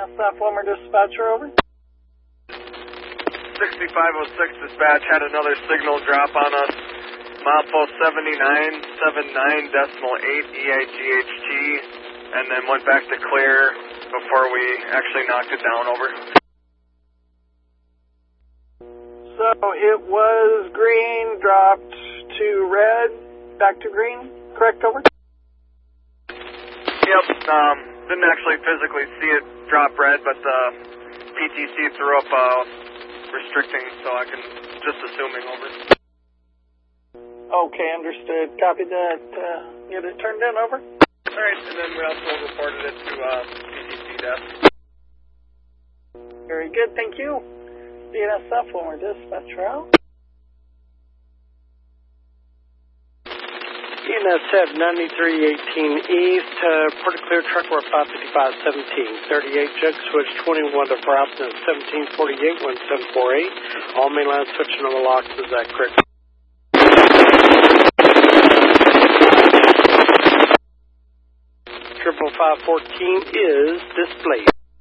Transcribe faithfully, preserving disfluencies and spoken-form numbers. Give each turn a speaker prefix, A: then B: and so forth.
A: S F, Wilmer dispatcher, over.
B: sixty-five oh six dispatch had another signal drop on us. Moppo seventy-nine seventy-nine decimal eight E I G H T, and then went back to clear before we actually knocked it down, over.
A: So it was green, dropped to red, back to green, correct, over?
B: Yep, um, didn't actually physically see it drop red, but the P T C threw up uh, restricting, so I can just assuming, over.
A: Okay, understood. Copy that. Uh, get it turned in, over.
B: Alright, and then we also reported it to uh, P T C desk.
A: Very good, thank you. D N S F, Wilmer dispatcher, out.
C: D N S F ninety-three eighteen East, uh, Port Clear truck we're five fifty-five seventeen, thirty-eight jug switch twenty-one to Browson seventeen forty-eight one seven four eight. All mainline switching on the locks, is that correct? Triple five fourteen is displayed.